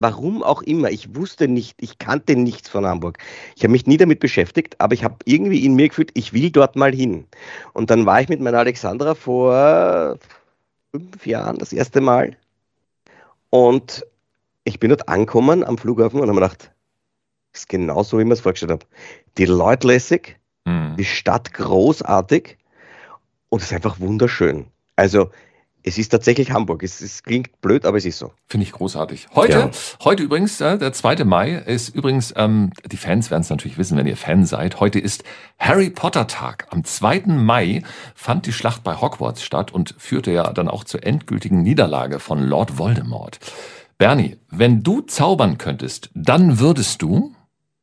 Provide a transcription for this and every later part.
Warum auch immer, ich kannte nichts von Hamburg. Ich habe mich nie damit beschäftigt, aber ich habe irgendwie in mir gefühlt, ich will dort mal hin. Und dann war ich mit meiner Alexandra vor 5 Jahren das erste Mal und ich bin dort angekommen am Flughafen und habe mir gedacht, das ist genau so, wie ich mir es vorgestellt habe. Die Leute lässig, die Stadt großartig und es ist einfach wunderschön. Also es ist tatsächlich Hamburg. Es klingt blöd, aber es ist so. Finde ich großartig. Heute übrigens, der 2. Mai ist übrigens, die Fans werden es natürlich wissen, wenn ihr Fan seid. Heute ist Harry Potter Tag. Am 2. Mai fand die Schlacht bei Hogwarts statt und führte ja dann auch zur endgültigen Niederlage von Lord Voldemort. Bernie, wenn du zaubern könntest, dann würdest du?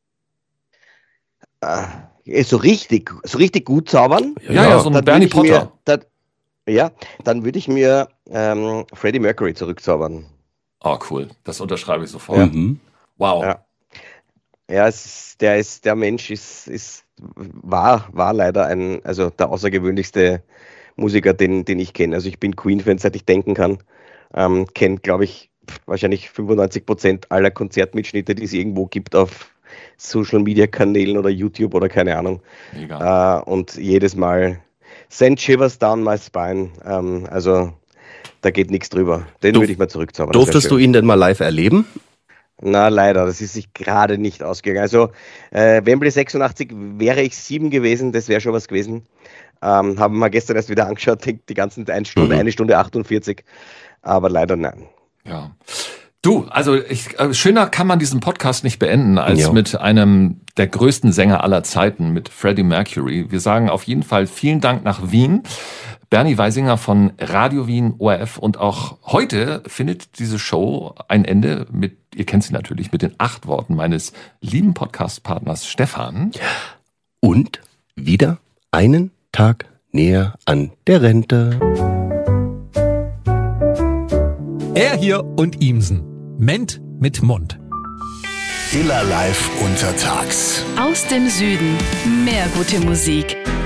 So richtig gut zaubern. Ja, so ein Bernie Potter. Dann würde ich mir Freddie Mercury zurückzaubern. Oh, cool. Das unterschreibe ich sofort. Mhm. Wow. Ja, der Mensch war leider der außergewöhnlichste Musiker, den ich kenne. Also ich bin Queen-Fan, seit ich denken kann. Kennt, glaube ich, wahrscheinlich 95% aller Konzertmitschnitte, die es irgendwo gibt auf Social-Media-Kanälen oder YouTube oder keine Ahnung. Mega. Und jedes Mal Send Shivers Down My Spine. Also da geht nichts drüber. Den würde ich mal zurückzaubern. Durftest du ihn denn mal live erleben? Na, leider, das ist sich gerade nicht ausgegangen. Also Wembley 86 wäre ich 7 gewesen, das wäre schon was gewesen. Haben wir gestern erst wieder angeschaut, die ganzen 1 Stunde 48. Aber leider nein. Ja. Du, also schöner kann man diesen Podcast nicht beenden als mit einem der größten Sänger aller Zeiten, mit Freddie Mercury. Wir sagen auf jeden Fall vielen Dank nach Wien. Bernie Weisinger von Radio Wien, ORF, und auch heute findet diese Show ein Ende mit, ihr kennt sie natürlich, mit den 8 Worten meines lieben Podcast-Partners Stefan. Und wieder einen Tag näher an der Rente. Er hier und Ihmsen. Ment mit Mund. Iller live untertags. Aus dem Süden. Mehr gute Musik.